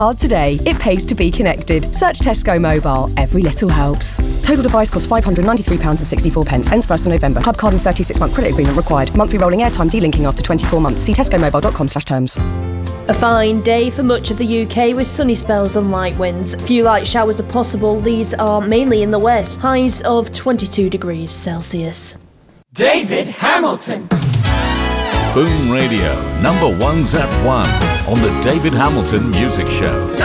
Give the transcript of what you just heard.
Hard today. It pays to be connected. Search Tesco Mobile. Every little helps. Total device costs £593.64. Ends 1st of November. Club card and 36-month credit agreement required. Monthly rolling airtime delinking after 24 months. See tescomobile.com/terms. A fine day for much of the UK with sunny spells and light winds. A few light showers are possible. These are mainly in the west. Highs of 22 degrees Celsius. David Hamilton. Boom Radio, number one's at 1 on the David Hamilton Music Show.